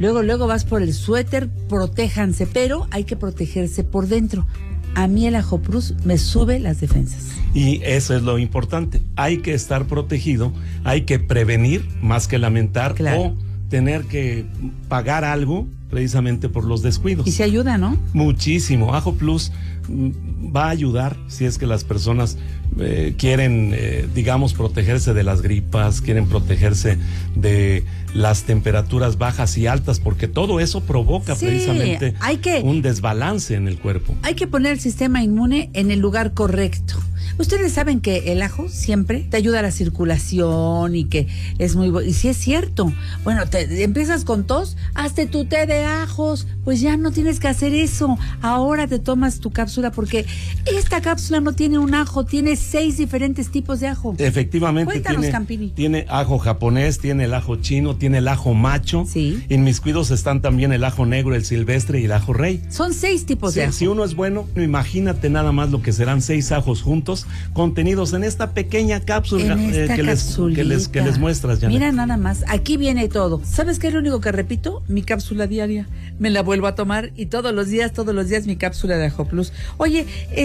luego vas por el suéter, protéjanse, pero hay que protegerse por dentro. A mí el Ajo Plus me sube las defensas. Y eso es lo importante, hay que estar protegido, hay que prevenir más que lamentar, claro, o tener que pagar algo precisamente por los descuidos. Y se ayuda, ¿no? Muchísimo. Ajo Plus va a ayudar si es que las personas quieren, digamos, protegerse de las gripas, quieren protegerse de las temperaturas bajas y altas, porque todo eso provoca precisamente un desbalance en el cuerpo. Hay que poner el sistema inmune en el lugar correcto. Ustedes saben que el ajo siempre te ayuda a la circulación y que es muy bueno. Y sí es cierto. Bueno, empiezas con tos, hazte tu té de ajos. Pues ya no tienes que hacer eso. Ahora te tomas tu cápsula porque esta cápsula no tiene un ajo, tiene 6 diferentes tipos de ajo. Efectivamente. Cuéntanos, Campini. Tiene ajo japonés, tiene el ajo chino, tiene el ajo macho. Sí. En mis cuidos están también el ajo negro, el silvestre y el ajo rey. Son 6 tipos de ajo. Si uno es bueno, imagínate nada más lo que serán 6 ajos juntos, contenidos en esta pequeña cápsula que les muestras, Janet. Mira nada más, aquí viene todo. ¿Sabes qué es lo único que repito? Mi cápsula diaria. Me la vuelvo a tomar y todos los días mi cápsula de Ajo Plus. Oye,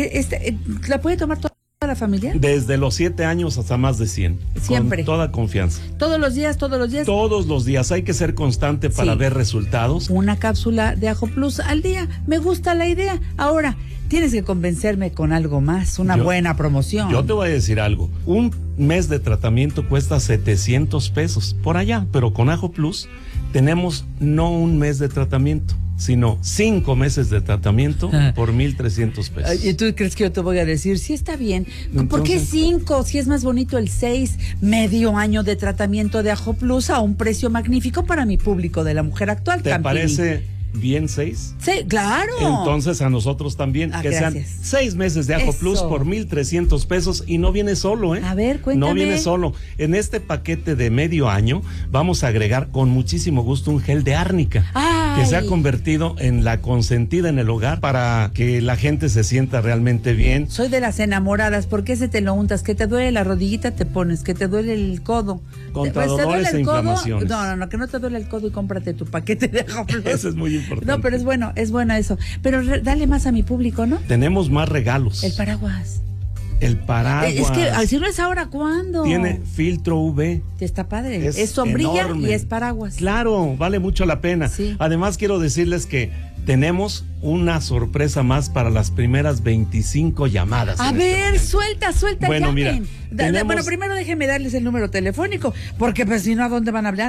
¿la puede tomar toda la familia? Desde los 7 años hasta más de 100. Siempre. Con toda confianza. ¿Todos los días? Todos los días. Hay que ser constante para ver resultados. Una cápsula de Ajo Plus al día. Me gusta la idea. Ahora, tienes que convencerme con algo más, una buena promoción. Yo te voy a decir algo. Un mes de tratamiento cuesta 700 pesos por allá, pero con Ajo Plus tenemos no un mes de tratamiento, sino 5 meses de tratamiento por 1,300 pesos. ¿Y tú crees que yo te voy a decir? Sí, está bien. ¿Por qué 5? Si es más bonito el 6, medio año de tratamiento de Ajo Plus a un precio magnífico para mi público de la mujer actual. ¿Te parece bien 6? Sí, claro. Entonces a nosotros también, que gracias. sean 6 meses de Ajo Plus por 1,300 pesos y no viene solo, A ver, cuéntame. No viene solo. En este paquete de medio año vamos a agregar con muchísimo gusto un gel de árnica. ¡Ay! Que se ha convertido en la consentida en el hogar para que la gente se sienta realmente bien. Soy de las enamoradas. ¿Por qué se te lo untas? Que te duele la rodillita, te pones. Que te duele el codo. Contra dolores e inflamaciones. No, que no te duele el codo y cómprate tu paquete de Ajo Plus. Eso es muy importante. No, pero es bueno eso. Pero dale más a mi público, ¿no? Tenemos más regalos. El paraguas. El paraguas. Es que si no es ahora, ¿cuándo? Tiene filtro UV. Está padre. Es sombrilla enorme. Y es paraguas. Claro, vale mucho la pena. Sí. Además, quiero decirles que tenemos una sorpresa más para las primeras 25 llamadas. A ver, suelta, bueno, llamen. Mira, Bueno, primero déjenme darles el número telefónico, porque pues si no, ¿a dónde van a hablar?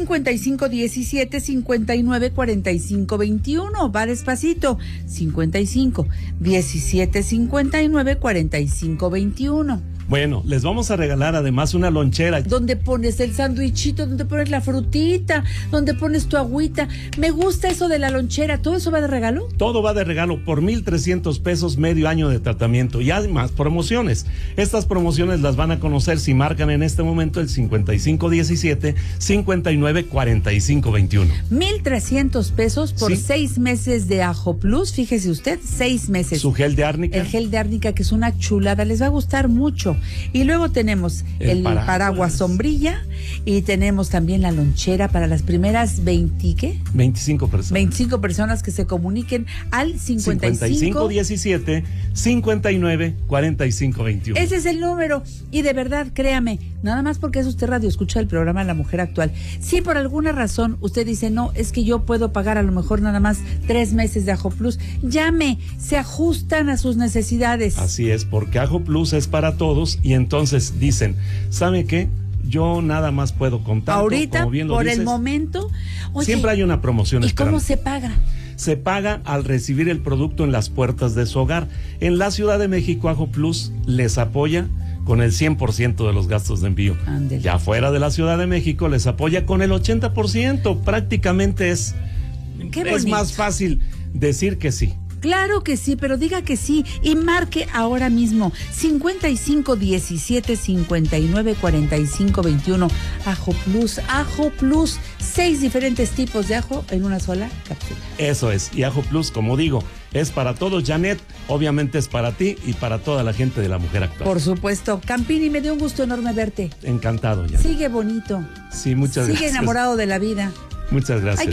5517-594521. Va despacito. 5517-594521. Bueno, les vamos a regalar además una lonchera. Donde pones el sándwichito, donde pones la frutita, donde pones tu agüita. Me gusta eso de la lonchera. ¿Todo eso va de regalo? Todo va de regalo por 1,300 pesos, medio año de tratamiento y además promociones. Estas promociones las van a conocer si marcan en este momento el 5517-594521. 1,300 pesos por 6 meses de Ajo Plus. Fíjese usted, 6 meses. Su gel de árnica. El gel de árnica, que es una chulada, les va a gustar mucho. Y luego tenemos el paraguas sombrilla y tenemos también la lonchera para las primeras 25 personas. 25 personas que se comuniquen al 5517-594521. Ese es el número. Y de verdad, créame, nada más porque es usted radio escucha el programa La Mujer Actual. Si por alguna razón usted dice, no, es que yo puedo pagar a lo mejor nada más 3 meses de Ajo Plus, llame, se ajustan a sus necesidades. Así es, porque Ajo Plus es para todos y entonces dicen, ¿sabe qué? Yo nada más puedo contar. Ahorita, como bien lo por dices, el momento. Oye, siempre hay una promoción. ¿Y esperando. cómo se paga? Se paga al recibir el producto en las puertas de su hogar. En la Ciudad de México, Ajo Plus les apoya con el 100% de los gastos de envío. Ándele. Ya fuera de la Ciudad de México les apoya con el 80%. Prácticamente es más fácil decir que sí. Claro que sí, pero diga que sí y marque ahora mismo 5517-594521. Ajo Plus, 6 diferentes tipos de ajo en una sola cápsula. Eso es, y Ajo Plus, como digo, es para todos, Janet, obviamente es para ti y para toda la gente de La Mujer Actual. Por supuesto. Campini, me dio un gusto enorme verte. Encantado, Janet. Sigue bonito. Sí, muchas gracias. Sigue enamorado de la vida. Muchas gracias.